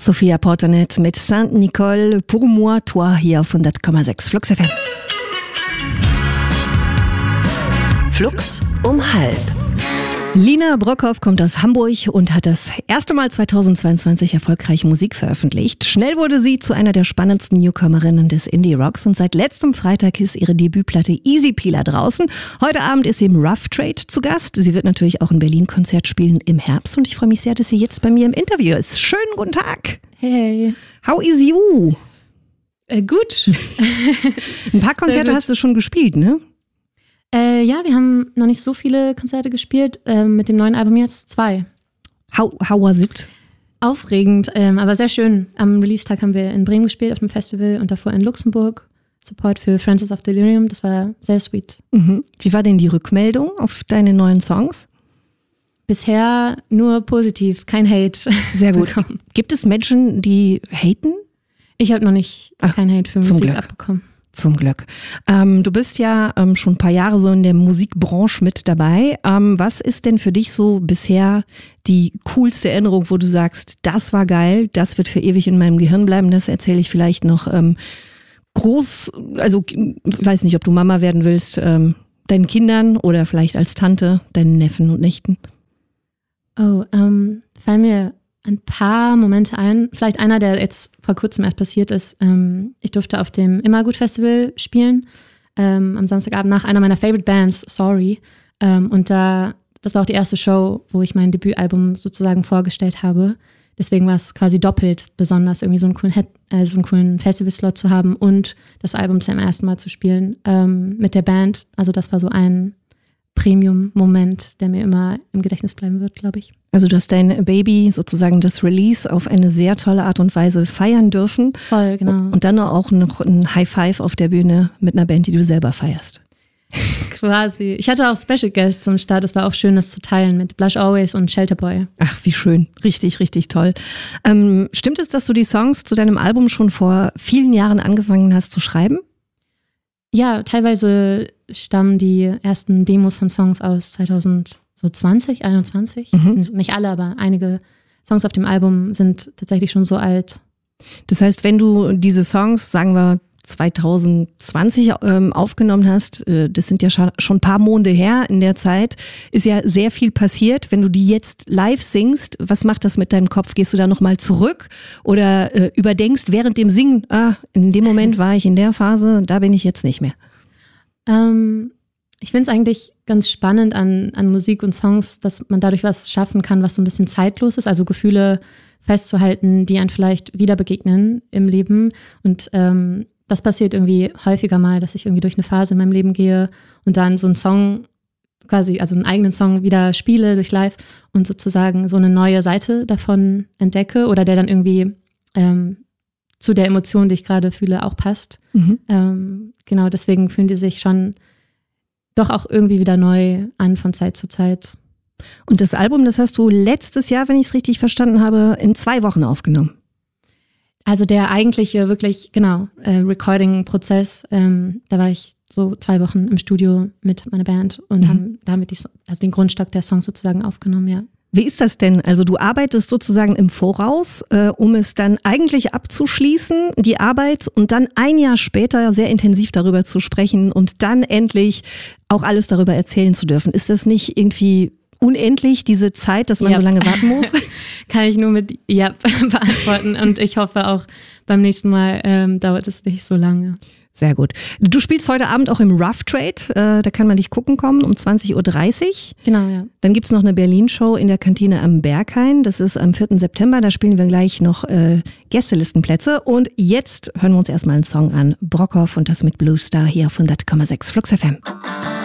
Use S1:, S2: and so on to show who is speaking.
S1: Sophia Portanet mit Saint-Nicole, Pour moi, toi, hier auf 100,6 Flux FM.
S2: Flux um halb.
S1: Lina Brockhoff kommt aus Hamburg und hat das erste Mal 2022 erfolgreich Musik veröffentlicht. Schnell wurde sie zu einer der spannendsten Newcomerinnen des Indie-Rocks und seit letztem Freitag ist ihre Debütplatte Easy Peeler draußen. Heute Abend ist sie im Rough Trade zu Gast. Sie wird natürlich auch in Berlin Konzert spielen im Herbst und ich freue mich sehr, dass sie jetzt bei mir im Interview ist. Schönen guten Tag.
S3: Hey.
S1: How is you?
S3: Gut.
S1: Ein paar Konzerte hast du schon gespielt, ne?
S3: Ja, wir haben noch nicht so viele Konzerte gespielt. Mit dem neuen Album jetzt 2.
S1: How was it?
S3: Aufregend, aber sehr schön. Am Release-Tag haben wir in Bremen gespielt auf dem Festival und davor in Luxemburg. Support für Francis of Delirium, das war sehr sweet.
S1: Mhm. Wie war denn die Rückmeldung auf deine neuen Songs?
S3: Bisher nur positiv, kein Hate.
S1: Sehr gut. Gibt es Menschen, die haten?
S3: Ich habe noch nicht kein Hate für Musik abbekommen.
S1: Zum Glück. Du bist ja schon ein paar Jahre so in der Musikbranche mit dabei. Was ist denn für dich so bisher die coolste Erinnerung, wo du sagst, das war geil, das wird für ewig in meinem Gehirn bleiben, das erzähle ich vielleicht noch groß, also ich weiß nicht, ob du Mama werden willst, deinen Kindern oder vielleicht als Tante, deinen Neffen und Nichten?
S3: Fallen mir ein paar Momente ein. Vielleicht einer, der jetzt vor kurzem erst passiert ist. Ich durfte auf dem Immergut Festival spielen, am Samstagabend nach einer meiner Favorite Bands, Sorry. Und das war auch die erste Show, wo ich mein Debütalbum sozusagen vorgestellt habe. Deswegen war es quasi doppelt besonders, irgendwie so einen coolen Festival-Slot zu haben und das Album zum ersten Mal zu spielen mit der Band. Also das war so ein Premium-Moment, der mir immer im Gedächtnis bleiben wird, glaube ich.
S1: Also du hast dein Baby, sozusagen das Release, auf eine sehr tolle Art und Weise feiern dürfen.
S3: Voll, genau.
S1: Und dann auch noch ein High Five auf der Bühne mit einer Band, die du selber feierst.
S3: Quasi. Ich hatte auch Special Guests zum Start. Es war auch schön, das zu teilen mit Blush Always und Shelter Boy.
S1: Ach, wie schön. Richtig, richtig toll. Stimmt es, dass du die Songs zu deinem Album schon vor vielen Jahren angefangen hast zu schreiben?
S3: Ja, teilweise stammen die ersten Demos von Songs aus 2020, 2021. Nicht alle, aber einige Songs auf dem Album sind tatsächlich schon so alt.
S1: Das heißt, wenn du diese Songs, sagen wir 2020 aufgenommen hast, das sind ja schon ein paar Monate her in der Zeit, ist ja sehr viel passiert. Wenn du die jetzt live singst, was macht das mit deinem Kopf? Gehst du da nochmal zurück oder überdenkst während dem Singen, in dem Moment war ich in der Phase, da bin ich jetzt nicht mehr?
S3: Ich finde es eigentlich ganz spannend an Musik und Songs, dass man dadurch was schaffen kann, was so ein bisschen zeitlos ist, also Gefühle festzuhalten, die einem vielleicht wieder begegnen im Leben. Und das passiert irgendwie häufiger mal, dass ich irgendwie durch eine Phase in meinem Leben gehe und dann so einen Song quasi, also einen eigenen Song wieder spiele durch live und sozusagen so eine neue Seite davon entdecke oder der dann irgendwie zu der Emotion, die ich gerade fühle, auch passt. Genau, deswegen fühlen die sich schon doch auch irgendwie wieder neu an von Zeit zu Zeit.
S1: Und das Album, das hast du letztes Jahr, wenn ich es richtig verstanden habe, in 2 Wochen aufgenommen.
S3: Also der eigentliche, wirklich, Recording-Prozess, da war ich so 2 Wochen im Studio mit meiner Band und haben damit den Grundstock der Songs sozusagen aufgenommen, ja.
S1: Wie ist das denn? Also du arbeitest sozusagen im Voraus, um es dann eigentlich abzuschließen, die Arbeit, und dann ein Jahr später sehr intensiv darüber zu sprechen und dann endlich auch alles darüber erzählen zu dürfen. Ist das nicht irgendwie unendlich, diese Zeit, dass man so lange warten muss?
S3: Kann ich nur mit Ja beantworten und ich hoffe auch beim nächsten Mal dauert es nicht so lange.
S1: Sehr gut. Du spielst heute Abend auch im Rough Trade, da kann man dich gucken kommen um 20.30 Uhr.
S3: Genau, ja.
S1: Dann gibt es noch eine Berlin-Show in der Kantine am Berghain, das ist am 4. September, da spielen wir gleich noch Gästelistenplätze und jetzt hören wir uns erstmal einen Song an, Brockhoff und das mit Blue Star hier auf 100,6 Flux FM.